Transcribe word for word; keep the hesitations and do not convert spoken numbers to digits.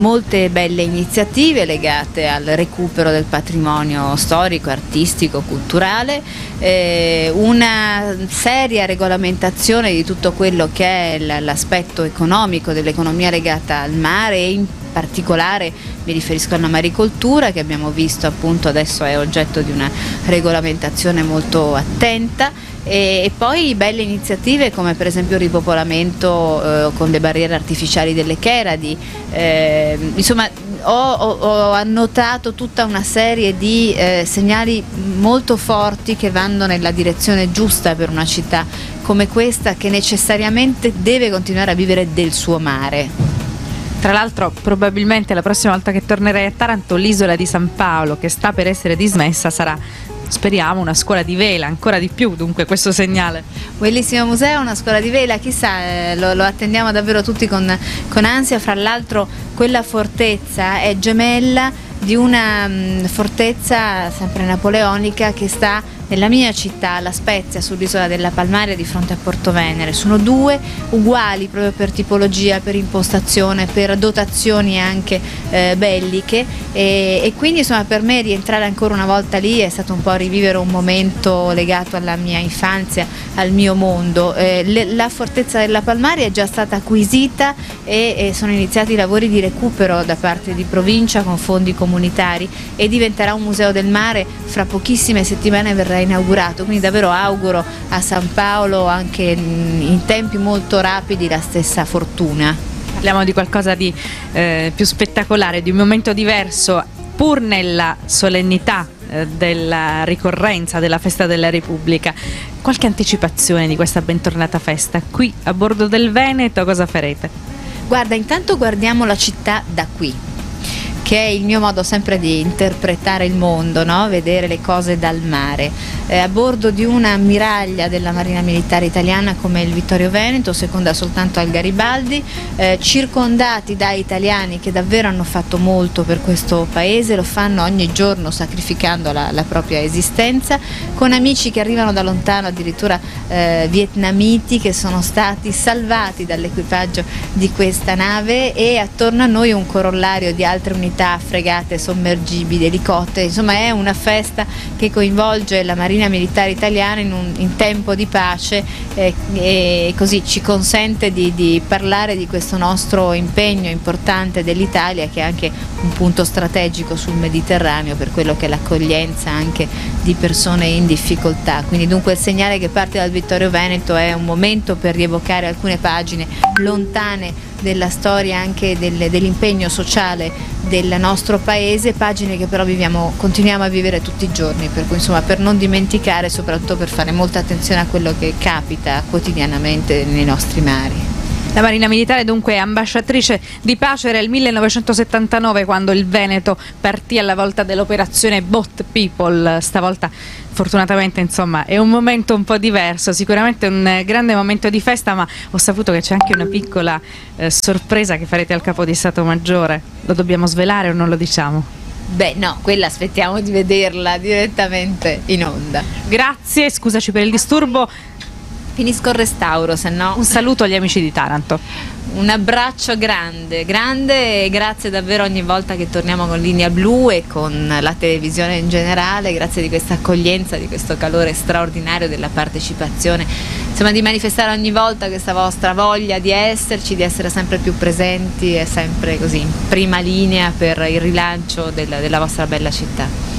Molte belle iniziative legate al recupero del patrimonio storico, artistico, culturale, eh, una seria regolamentazione di tutto quello che è l'aspetto economico dell'economia legata al mare e in particolare mi riferisco alla maricoltura, che abbiamo visto appunto adesso è oggetto di una regolamentazione molto attenta, e, e poi belle iniziative come per esempio il ripopolamento eh, con le barriere artificiali delle Cheradi, eh, insomma ho, ho, ho annotato tutta una serie di eh, segnali molto forti che vanno nella direzione giusta per una città come questa, che necessariamente deve continuare a vivere del suo mare. Tra l'altro probabilmente la prossima volta che tornerai a Taranto l'isola di San Paolo, che sta per essere dismessa, sarà, speriamo, una scuola di vela, ancora di più dunque questo segnale. Bellissimo museo, una scuola di vela, chissà, eh, lo, lo attendiamo davvero tutti con, con ansia. Fra l'altro quella fortezza è gemella di una mh, fortezza sempre napoleonica che sta nella mia città, La Spezia, sull'isola della Palmaria di fronte a Porto Venere. Sono due uguali proprio per tipologia, per impostazione, per dotazioni anche eh, belliche e, e quindi insomma per me rientrare ancora una volta lì è stato un po' rivivere un momento legato alla mia infanzia, al mio mondo. Eh, le, la fortezza della Palmaria è già stata acquisita e, e sono iniziati i lavori di recupero da parte di provincia con fondi comunitari e diventerà un museo del mare. Fra pochissime settimane verrà inaugurato, quindi davvero auguro a San Paolo anche in tempi molto rapidi la stessa fortuna. Parliamo di qualcosa di eh, più spettacolare, di un momento diverso, pur nella solennità eh, della ricorrenza della festa della Repubblica. Qualche anticipazione di questa bentornata festa? Qui a bordo del Veneto cosa farete? Guarda, intanto guardiamo la città da qui, che è il mio modo sempre di interpretare il mondo, no? Vedere le cose dal mare. Eh, a bordo di una ammiraglia della Marina Militare Italiana come il Vittorio Veneto, seconda soltanto al Garibaldi, eh, circondati da italiani che davvero hanno fatto molto per questo paese, lo fanno ogni giorno sacrificando la, la propria esistenza, con amici che arrivano da lontano, addirittura eh, vietnamiti che sono stati salvati dall'equipaggio di questa nave, e attorno a noi un corollario di altre unità, fregate, sommergibili, elicotteri. Insomma è una festa che coinvolge la Marina Militare Italiana in, un, in tempo di pace eh, e così ci consente di, di parlare di questo nostro impegno importante dell'Italia, che è anche un punto strategico sul Mediterraneo per quello che è l'accoglienza anche di persone in difficoltà. Quindi dunque il segnale che parte dal Vittorio Veneto è un momento per rievocare alcune pagine lontane della storia anche del, dell'impegno sociale del nostro paese, pagine che però viviamo, continuiamo a vivere tutti i giorni, per cui insomma per non dimenticare, soprattutto per fare molta attenzione a quello che capita quotidianamente nei nostri mari. La Marina Militare dunque è ambasciatrice di pace. Era il millenovecentosettantanove quando il Veneto partì alla volta dell'operazione Boat People. Stavolta fortunatamente insomma è un momento un po' diverso, sicuramente un grande momento di festa, ma ho saputo che c'è anche una piccola eh, sorpresa che farete al Capo di Stato Maggiore. Lo dobbiamo svelare o non lo diciamo? Beh no, quella aspettiamo di vederla direttamente in onda. Grazie, scusaci per il disturbo. Finisco il restauro, se no. Un saluto agli amici di Taranto. Un abbraccio grande, grande e grazie davvero ogni volta che torniamo con Linea Blu e con la televisione in generale, grazie di questa accoglienza, di questo calore straordinario della partecipazione, insomma di manifestare ogni volta questa vostra voglia di esserci, di essere sempre più presenti e sempre così in prima linea per il rilancio della, della vostra bella città.